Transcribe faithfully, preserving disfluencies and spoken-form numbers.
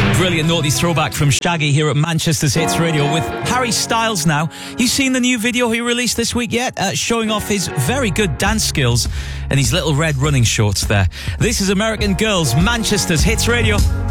Brilliant naughty throwback from Shaggy here at Manchester's Hits Radio with Harry Styles now. You seen the new video he released this week yet? Uh, showing off his very good dance skills and his little red running shorts there. This is American Girls, Manchester's Hits Radio.